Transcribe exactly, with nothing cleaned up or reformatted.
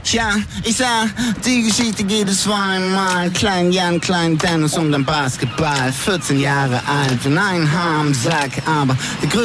Tja, ich sah, die Geschichte geht es zweimal. Klein Jan, klein Dennis um den Basketball. vierzehn Jahre alt und ein Haar am Sack, aber der größte